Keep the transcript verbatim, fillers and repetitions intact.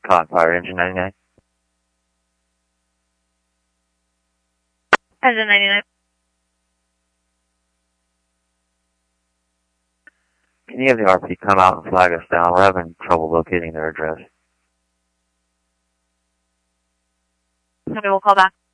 Caught fire, engine ninety-nine. Engine ninety-nine. Can you have the R P come out and flag us down? We're having trouble locating their address. Okay, we'll call back.